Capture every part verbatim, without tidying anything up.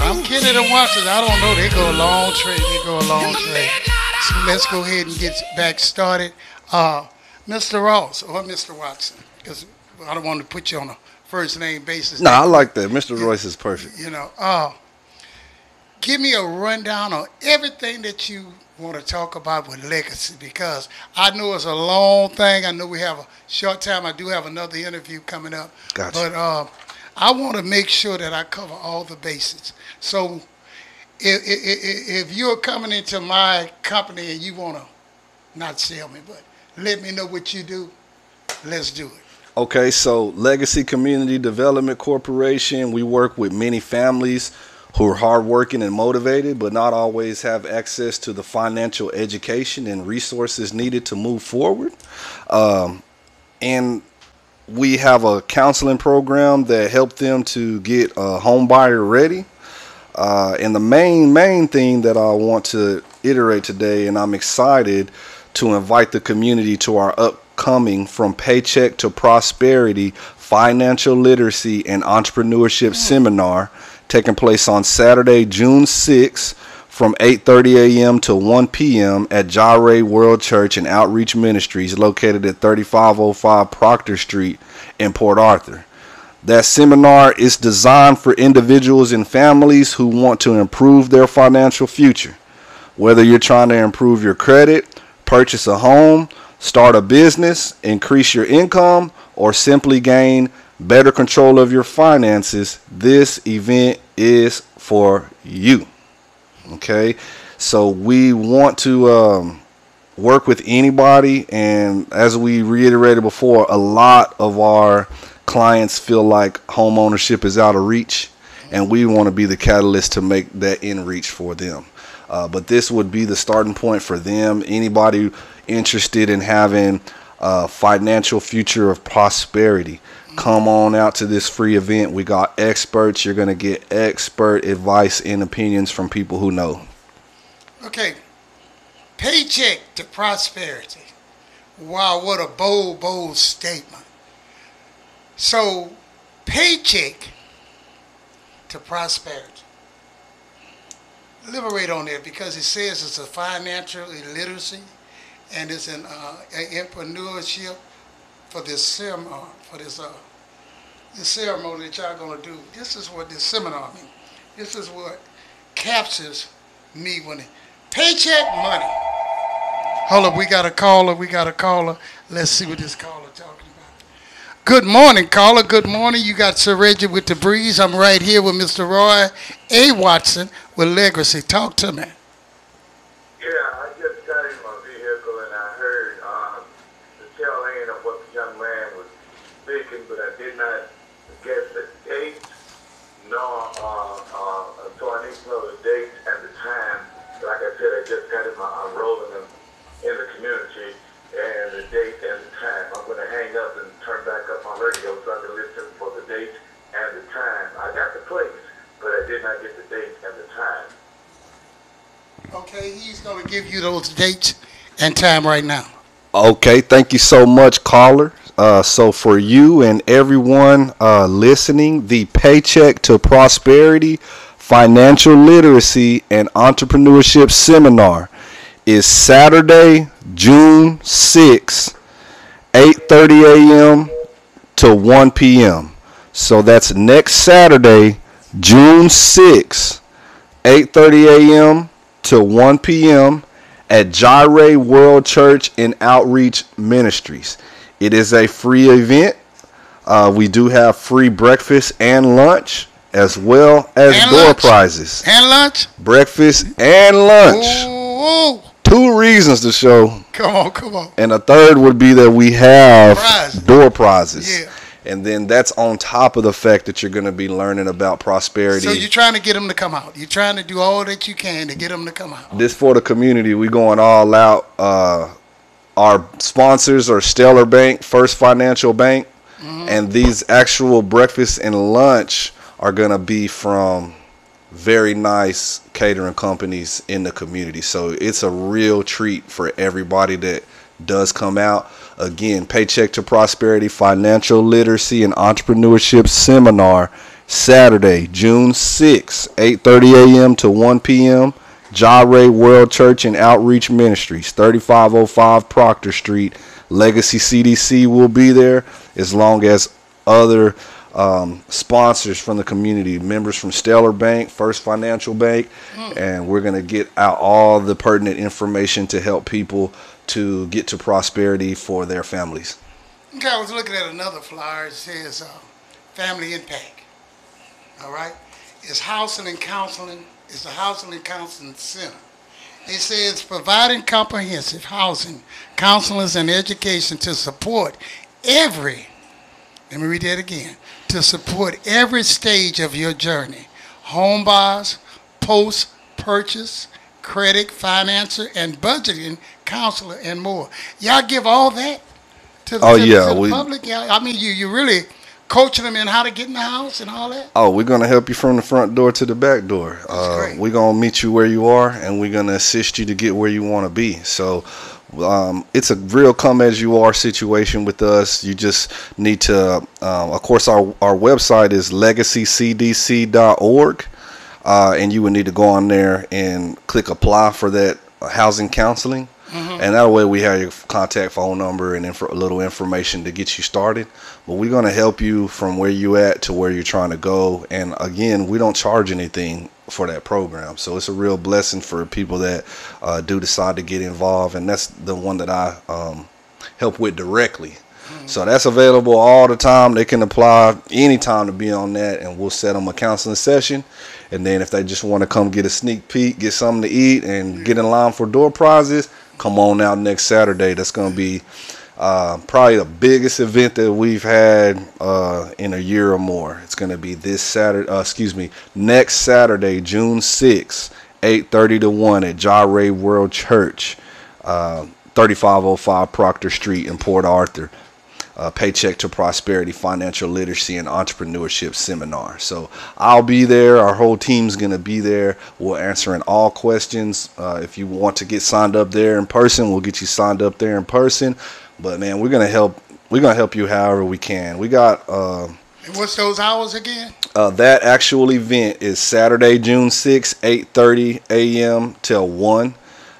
I'm Kenny the Watson. I don't know. They go a long trade. They go a long trade. So let's go ahead and get back started. Uh, Mister Ross or Mister Watson, because I don't want to put you on a first name basis. No, I like that. Mister Royce is perfect. You know, uh, give me a rundown on everything that you want to talk about with legacy, because I know it's a long thing. I know we have a short time. I do have another interview coming up. Gotcha. But uh, I want to make sure that I cover all the bases. So if, if, if you're coming into my company and you want to not sell me, but let me know what you do, let's do it. Okay, so Legacy Community Development Corporation, we work with many families who are hardworking and motivated, but not always have access to the financial education and resources needed to move forward. Um, and we have a counseling program that helps them to get a home buyer ready. Uh, and the main, main thing that I want to iterate today, and I'm excited to invite the community to our upcoming From Paycheck to Prosperity Financial Literacy and Entrepreneurship Seminar, taking place on Saturday, June sixth from eight thirty a m to one p m at Jireh World Church and Outreach Ministries, located at thirty-five oh five Proctor Street in Port Arthur. That seminar is designed for individuals and families who want to improve their financial future. Whether you're trying to improve your credit, purchase a home, start a business, increase your income, or simply gain better control of your finances, this event is for you. Okay, so we want to um, work with anybody, and as we reiterated before, a lot of our clients feel like home ownership is out of reach, and we want to be the catalyst to make that in reach for them. Uh, but this would be the starting point for them. Anybody interested in having a financial future of prosperity, come on out to this free event. We got experts. You're going to get expert advice and opinions from people who know. Okay. Paycheck to prosperity. Wow, what a bold, bold statement. So, paycheck to prosperity. Liberate on that, because it says it's a financial illiteracy and it's an uh, entrepreneurship for this seminar, for this uh, this ceremony that y'all gonna do. This is what this seminar means. This is what captures me when it paycheck money. Hold up, we got a caller. We got a caller. Let's see what this caller talking about. Good morning, caller. Good morning. You got Sir Reggie with the breeze. I'm right here with Mister Roy A. Watson with Legacy. Talk to me. Yeah, I just got in my vehicle and I heard uh, the tail end of what the young man was speaking, but I did not get the date, nor, uh, uh, so I need to know the date and the time. Like I said, I just got in my, I'm rolling in, in the community, and the date and the time. I'm going to hang up and turn back up my radio so I can listen for the date and the time. I got the place, but I did not get the date and the time. Okay, he's going to give you those dates and time right now. Okay, thank you so much, caller. Uh, so for you and everyone uh, listening, the Paycheck to Prosperity Financial Literacy and Entrepreneurship Seminar is Saturday, June sixth, eight thirty a m to one p m So that's next Saturday, June sixth, eight thirty a m to one p m at Jireh World Church and Outreach Ministries. It is a free event. Uh, we do have free breakfast and lunch, as well as and door lunch. prizes. And lunch? Breakfast and lunch. Ooh. Two reasons to show. Come on, come on. And a third would be that we have Prizes. door prizes. Yeah. And then that's on top of the fact that you're going to be learning about prosperity. So you're trying to get them to come out. You're trying to do all that you can to get them to come out. This for the community. We're going all out. Uh, our sponsors are Stellar Bank, First Financial Bank. Mm-hmm. And these actual breakfast and lunch are going to be from very nice catering companies in the community. So it's a real treat for everybody that does come out. Again, Paycheck to Prosperity Financial Literacy and Entrepreneurship Seminar Saturday, June sixth, eight thirty a.m. to one p.m. Jireh World Church and Outreach Ministries, thirty-five oh five Proctor Street. Legacy C D C will be there, as long as other um, sponsors from the community, members from Stellar Bank, First Financial Bank, mm. and we're going to get out all the pertinent information to help people to get to prosperity for their families. Okay, I was looking at another flyer. It says uh, Family Impact. All right? It's housing and counseling. It's a housing and counseling center. It says providing comprehensive housing, counseling, and education to support every, let me read that again, to support every stage of your journey. Home buyers, post-purchase, credit, financial, and budgeting, counselor, and more. Y'all give all that to the, oh, to yeah, the, to the we, public? Yeah, I mean, you, you really coaching them in how to get in the house and all that? Oh, we're going to help you from the front door to the back door. That's uh, great. We're going to meet you where you are, and we're going to assist you to get where you want to be. So um, it's a real come-as-you-are situation with us. You just need to, um, of course, our, our website is legacy c d c dot org, uh, and you would need to go on there and click apply for that housing counseling. Mm-hmm. And that way we have your contact phone number and inf- a little information to get you started. But we're going to help you from where you at to where you're trying to go. And again, we don't charge anything for that program. So it's a real blessing for people that uh, do decide to get involved. And that's the one that I um, help with directly. Mm-hmm. So that's available all the time. They can apply anytime to be on that, and we'll set them a counseling session. And then if they just want to come get a sneak peek, get something to eat, and mm-hmm. get in line for door prizes, come on out next Saturday. That's going to be uh, probably the biggest event that we've had uh, in a year or more. It's going to be this Saturday, uh, excuse me, next Saturday, June sixth, eight thirty to one at Jireh World Church, uh, thirty-five oh five Proctor Street in Port Arthur. Uh, Paycheck to Prosperity Financial Literacy and Entrepreneurship Seminar. So I'll be there. Our whole team's going to be there. We're answering all questions. Uh, if you want to get signed up there in person, we'll get you signed up there in person. But man, we're going to help. We're going to help you however we can. We got. Uh, and what's those hours again? Uh, that actual event is Saturday, June sixth, eight thirty a.m. till one.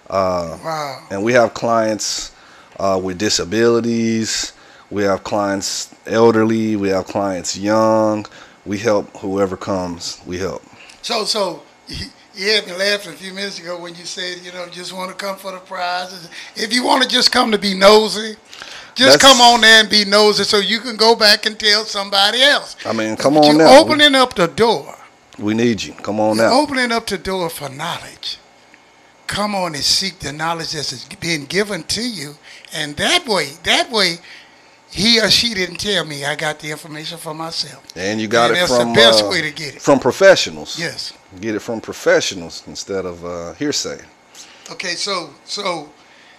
Uh, wow. And we have clients uh, with disabilities. We have clients elderly. We have clients young. We help whoever comes. We help. So, so you had me laughing a few minutes ago when you said, you know, just want to come for the prizes. If you want to just come to be nosy, just That's, come on there and be nosy so you can go back and tell somebody else. I mean, come but on you're now. Opening we, up the door. We need you. Come on you're now. Opening up the door for knowledge. Come on and seek the knowledge that's being given to you. And that way, that way, he or she didn't tell me. I got the information for myself. And you got and it that's from the best uh, way to get it. From professionals. Yes. Get it from professionals instead of uh, hearsay. Okay, so so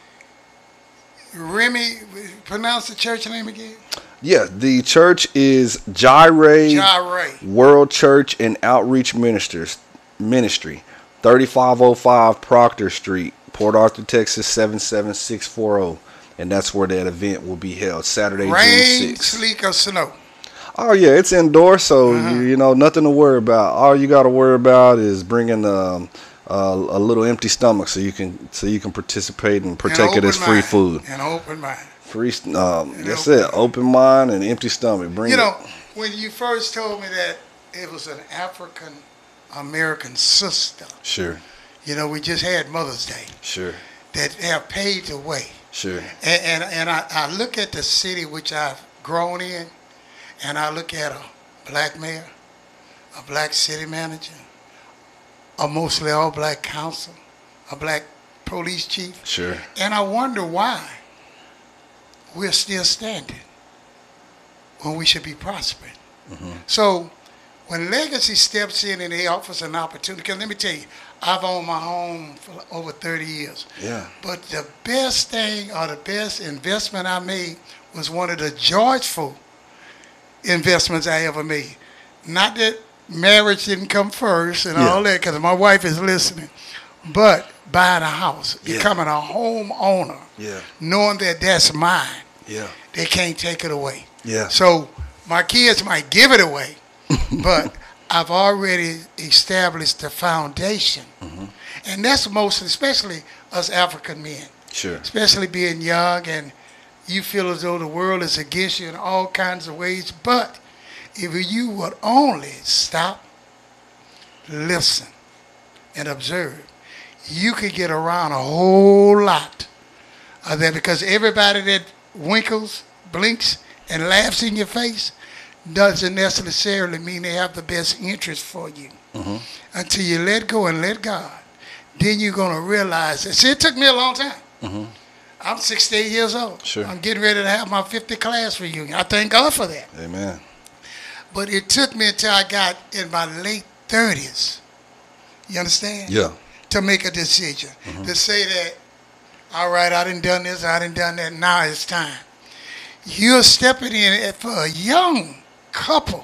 Remy, pronounce the church name again. Yeah, the church is Jireh, Jireh World Church and Outreach Ministers Ministry, thirty-five oh five Proctor Street, Port Arthur, Texas seven seven six four zero. And that's where that event will be held, Saturday, Rain, June sixth. Sleek, or snow? Oh, yeah, it's indoor, so, uh-huh. you, you know, nothing to worry about. All you got to worry about is bringing um, uh, a little empty stomach so you can so you can participate and partake of this free mind. food. An open mind. Free, um, that's it, mind. Open mind and empty stomach. Bring you it. know, when you first told me that it was an African-American sister. Sure. You know, we just had Mother's Day. Sure. That have paid the way. Sure. And and, and I, I look at the city which I've grown in, and I look at a black mayor, a black city manager, a mostly all black council, a black police chief. Sure. And I wonder why we're still standing when we should be prospering. Mm-hmm. So when Legacy steps in and they offers an opportunity, because let me tell you, I've owned my home for over thirty years. Yeah. But the best thing or the best investment I made was one of the joyful investments I ever made. Not that marriage didn't come first and yeah. all that, because my wife is listening, but buying a house, yeah. becoming a homeowner, yeah. knowing that that's mine. Yeah. They can't take it away. Yeah. So my kids might give it away, but I've already established the foundation. Mm-hmm. And that's most, especially us African men, Sure. especially being young and you feel as though the world is against you in all kinds of ways. But if you would only stop, listen, and observe, you could get around a whole lot of that, because everybody that winkles, blinks, and laughs in your face doesn't necessarily mean they have the best interest for you. Mm-hmm. Until you let go and let God, then you're going to realize that. See, it took me a long time. Mm-hmm. I'm sixty-eight years old. Sure. I'm getting ready to have my fiftieth class reunion. I thank God for that. Amen. But it took me until I got in my late thirties, you understand? Yeah. To make a decision. Mm-hmm. To say that, all right, I done done this, I done done that, now it's time. You're stepping in for a young couple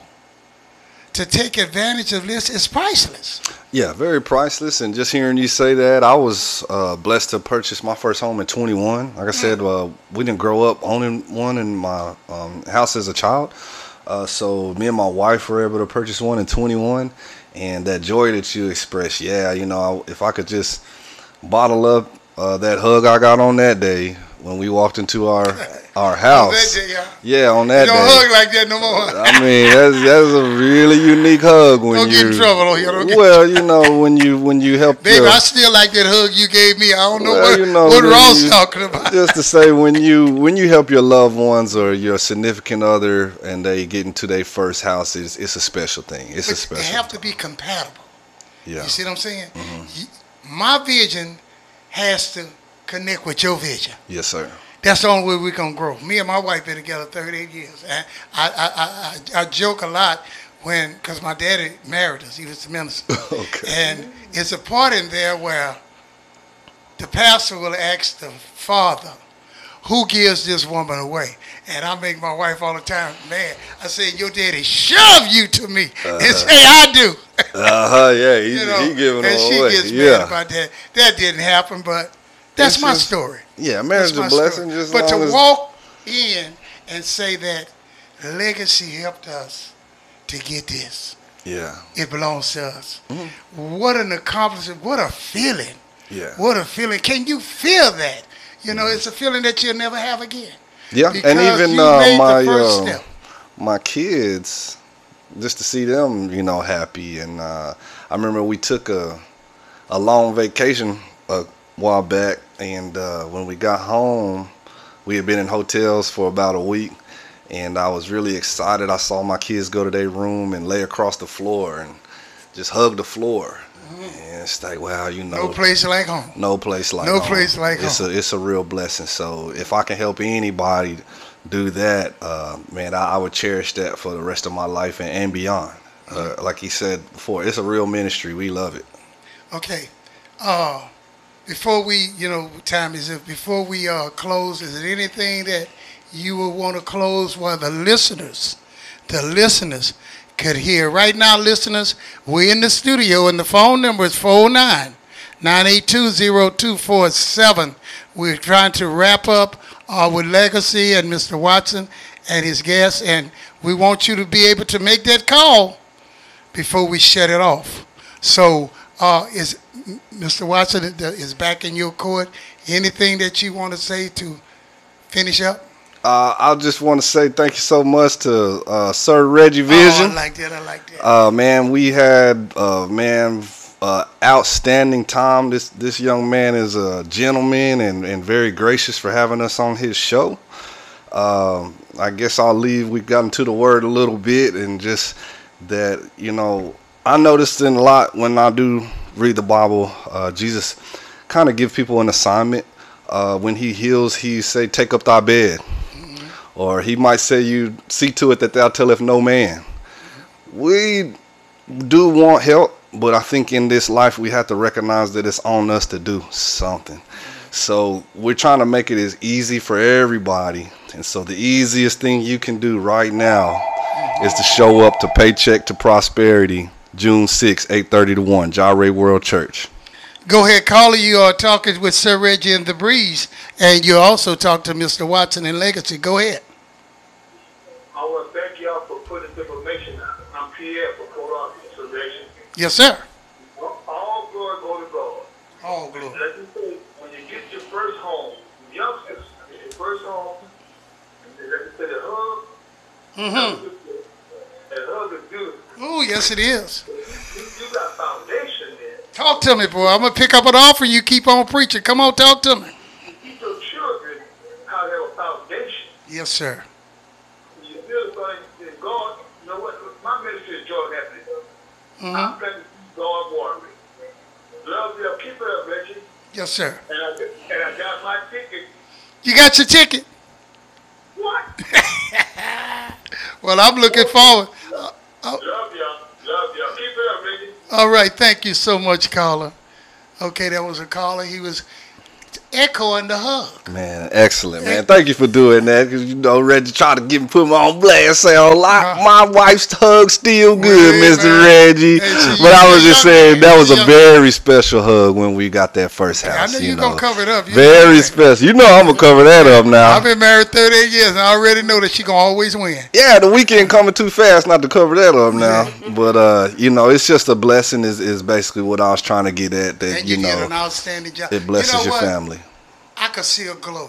to take advantage of this is priceless. Yeah, very priceless. And just hearing you say that, I was uh, blessed to purchase my first home at twenty-one. Like I said, uh, we didn't grow up owning one in my um, house as a child. Uh, so me and my wife were able to purchase one in twenty-one. And that joy that you express, yeah, you know, if I could just bottle up uh, that hug I got on that day when we walked into our our house. That day, yeah. Yeah, on that You don't day. hug like that no more. I mean, that's that's a really unique hug when Don't you. get in trouble on here. Don't get Well, you know, when you when you help. Baby, your, I still like that hug you gave me. I don't know well, what, you know, what when Ross you- talking about. Just to say, when you when you help your loved ones or your significant other and they get into their first house, it's it's a special thing. It's a But special. they have to thing. be compatible. Yeah. You see what I'm saying? You- My vision has to connect with your vision. Yes, sir. That's the only way we're going to grow. Me and my wife been together thirty-eight years. And I, I, I, I, I joke a lot when, because my daddy married us. He was the minister. Okay. And it's a part in there where the pastor will ask the father, who gives this woman away? And I make my wife all the time, man, I say, your daddy shoved you to me. Uh-huh. And say, I do. Uh huh. Yeah, he, You know, he giving and them she away. gets mad Yeah. about that. That didn't happen, but that's It's my just- story. Yeah, marriage That's is a my blessing. story. Just But long to as, walk in and say that legacy helped us to get this, Yeah. it belongs to us. Mm-hmm. What an accomplishment! What a feeling! Yeah. What a feeling! Can you feel that? You know, it's a feeling that you'll never have again. Yeah, Because and even you uh, made my the first uh, step. my kids, just to see them, you know, happy. And uh, I remember we took a a long vacation a while back, and uh, when we got home, we had been in hotels for about a week, and I was really excited. I saw my kids go to their room and lay across the floor and just hug the floor. And it's like, wow, you know, No place like home. no place like No home. place like it's home. a it's a real blessing. So if I can help anybody do that, uh, man, I, I would cherish that for the rest of my life and, and beyond. Uh, like he said before, it's a real ministry. We love it. Okay. Uh, before we, you know, time is up. Before we uh, close, is there anything that you would want to close while the listeners, the listeners could hear? Right now, listeners, we're in the studio and the phone number is four oh nine, nine eight two, oh two four seven. We're trying to wrap up uh, with Legacy and Mister Watson and his guests, and we want you to be able to make that call before we shut it off. So, uh, is Mister Watson is back in your court. Anything that you want to say to finish up? Uh, I just want to say thank you so much to uh, Sir Reggie Vision. Oh, I like that. I like that. Uh, man, we had uh, man uh, outstanding time. This this young man is a gentleman and, and very gracious for having us on his show. Um, I guess I'll leave. We've gotten to the word a little bit, and just that, you know, I noticed in a lot when I do read the Bible, uh, Jesus kind of give people an assignment. Uh, when he heals, he say, "Take up thy bed," mm-hmm. or he might say, "You see to it that thou telleth no man." Mm-hmm. We do want help, but I think in this life we have to recognize that it's on us to do something. So we're trying to make it as easy for everybody. And so the easiest thing you can do right now is to show up to Paycheck to Prosperity, June sixth, eight thirty to one, Jireh World Church. Go ahead, caller. You are talking with Sir Reggie and the Breeze, and you also talk to Mister Watson and Legacy. Go ahead. I want to thank y'all for putting this information out. I'm Pierre from Yes, sir. All glory go to God. All glory. Let me say, when you get your first home, youngsters, get your first home, let me say the hug, Mm-hmm. that hug is beautiful. Oh, yes, it is. You, you got foundation there. Talk to me, boy. I'm going to pick up an offer. You keep on preaching. Come on, talk to me. You teach your children how to have a foundation. Yes, sir. You build things in God. You know what? My ministry is joy happiness. Mm-hmm. I'm going to God watering. Love you. Keep it up, Reggie. Yes, sir. And I, and I got my ticket. You got your ticket? What? Well, I'm looking forward. Uh, uh, Love y'all. Love y'all. Keep it up, Reggie. all right. Thank you so much, caller. Okay, that was a caller. He was echoing the hug. Man, excellent, man. Thank you for doing that. Because, you know, Reggie tried to get me, put me on blast, say, oh, like, my wife's hug still good, Hey, Mister man. Reggie. Hey, see, But you- I was you just young saying, man. that was You a young very special hug when we got that first I house. know you you're know. going to cover it up. You Very know that. special. You know I'm going to cover that up now. I've been married thirty-eight years, and I already know that she going to always win. Yeah, the weekend coming too fast not to cover that up now. But, uh, you know, it's just a blessing is, is basically what I was trying to get at, that, And you you, did know, an outstanding job. it blesses you know your what? family. I could see a glow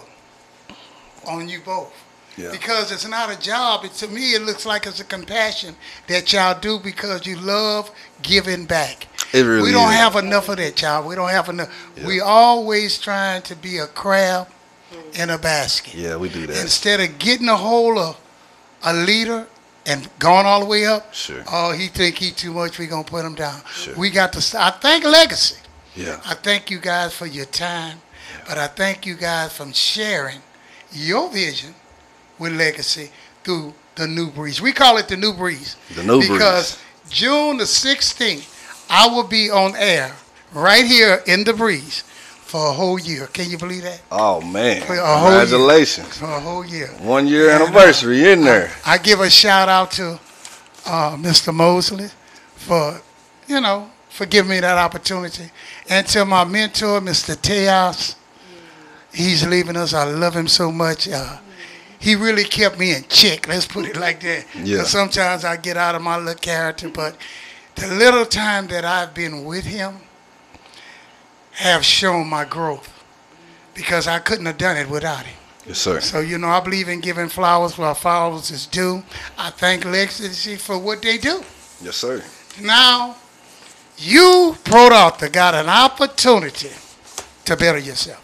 on you both. Yeah. Because it's not a job. It, to me, it looks like it's a compassion that y'all do because you love giving back. It really we don't is. have enough of that, child. We don't have enough. We always trying to be a crab in a basket. Yeah, we do that. Instead of getting a hold of a leader and going all the way up, Sure. oh, he think he too much, we going to put him down. Sure. We got to start. I thank Legacy. Yeah. I thank you guys for your time, but I thank you guys for sharing your vision with Legacy through the New Breeze. We call it the New Breeze. The New Breeze. Because June the sixteenth, I will be on air right here in the Breeze for a whole year. Can you believe that? Oh, man. For a whole year. Congratulations. For a whole year. One year And, uh, anniversary in there. I give a shout out to uh, Mister Mosley for, you know, for giving me that opportunity. And to my mentor, Mister Tejas. He's leaving us. I love him so much. Uh, he really kept me in check. Let's put it like that. Yeah. 'Cause sometimes I get out of my little character, but the little time that I've been with him have shown my growth because I couldn't have done it without him. Yes, sir. So, you know, I believe in giving flowers where flowers is due. I thank Legacy for what they do. Yes, sir. Now, you, Prodauthor, got an opportunity to better yourself.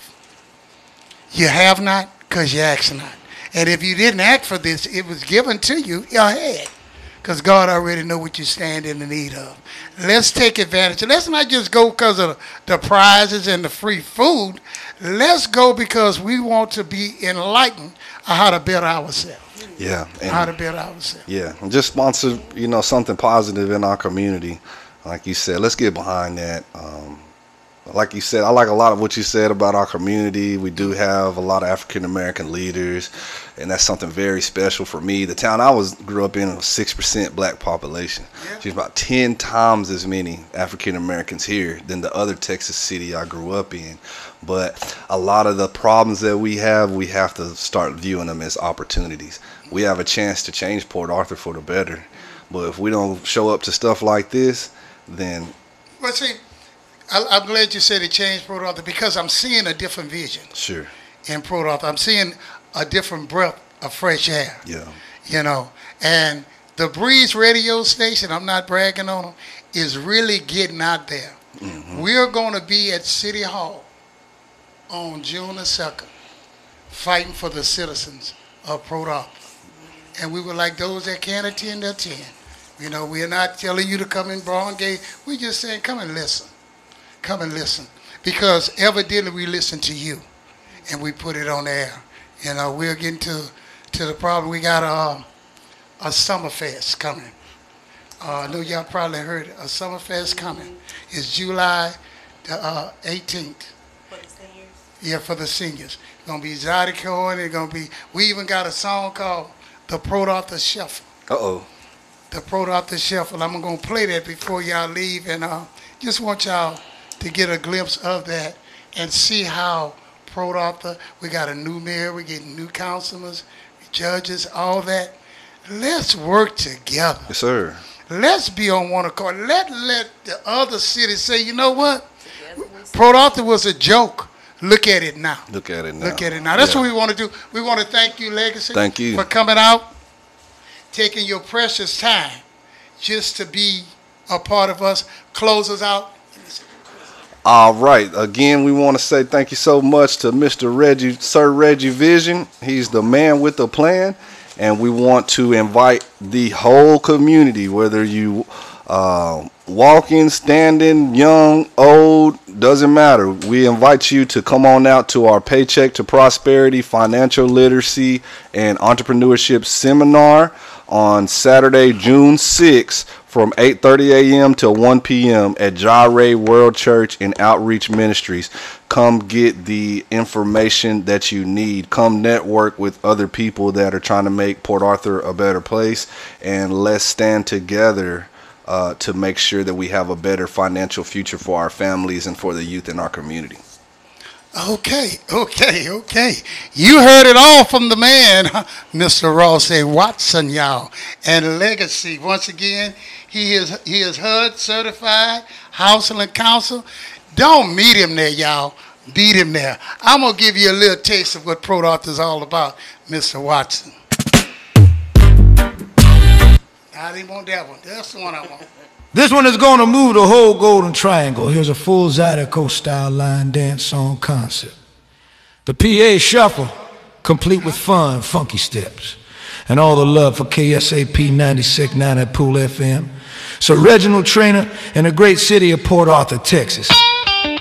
You have not because you asked not. And if you didn't ask for this, it was given to you ahead because God already know what you stand in the need of. Let's take advantage. Let's not just go because of the prizes and the free food. Let's go because we want to be enlightened on how to better ourselves. Yeah. How to And, better ourselves. yeah. And just sponsor, you know, something positive in our community. Like you said, let's get behind that. Um, like you said, I like a lot of what you said about our community. We do have a lot of African American leaders, and that's something very special for me. The town I was grew up in was six percent black population. Yeah. There's about ten times as many African Americans here than the other Texas city I grew up in. But a lot of the problems that we have, we have to start viewing them as opportunities. We have a chance to change Port Arthur for the better. But if we don't show up to stuff like this, then Well, see, I, I'm glad you said it changed Prodauthor because I'm seeing a different vision sure. in Prodauthor. I'm seeing a different breath of fresh air. Yeah. You know, and the Breeze radio station, I'm not bragging on them, is really getting out there. Mm-hmm. We're going to be at City Hall on June the second fighting for the citizens of Port Arthur. And we would like those that can attend to attend. You know, we're not telling you to come in Brown Gate. We're just saying come and listen. Come and listen. Because evidently we listen to you and we put it on air. You know, we're getting to, to the problem. We got a, a Summerfest coming. Uh, I know y'all probably heard it. A Summerfest coming. It's July the uh, eighteenth. For the seniors? Yeah, for the seniors. It's going to be Zydeco, and it's going to be, we even got a song called The Prodauthor Shuffle. Uh-oh. The Prodauthor Shuffle. I'm going to play that before y'all leave, and uh, just want y'all to get a glimpse of that and see how Prodauthor, we got a new mayor, we're getting new councilors, judges, all that. Let's work together. Yes, sir. Let's be on one accord. Let let the other cities say, you know what? Port Arthur was a joke. Look at it now. Look at it now. Look at it now. That's Yeah. what we want to do. We want to thank you, Legacy. Thank you. For coming out, taking your precious time just to be a part of us. Close us out. All right. Again, we want to say thank you so much to Mister Reggie, Sir Reggie Vision. He's the man with the plan. And we want to invite the whole community, whether you uh, walking, standing, young, old, doesn't matter. We invite you to come on out to our Paycheck to Prosperity Financial Literacy and Entrepreneurship Seminar on Saturday, June sixth from eight thirty a m till one p m at Jireh World Church and Outreach Ministries. Come get the information that you need. Come network with other people that are trying to make Port Arthur a better place, and let's stand together uh, to make sure that we have a better financial future for our families and for the youth in our community. Okay, okay, okay. You heard it all from the man, Mister Ross A. Watson, y'all. And Legacy, once again, he is he is H U D certified, Housing and Council. Don't meet him there, y'all. Beat him there. I'm going to give you a little taste of what Port Arthur is all about, Mister Watson. I didn't want that one. That's the one I want. This one is going to move the whole Golden Triangle. Here's a full Zydeco style line dance song concept. The P A shuffle, complete with fun, funky steps. And all the love for K S A P ninety-six point nine at Pool F M. Sir Reginald Trainer in the great city of Port Arthur, Texas.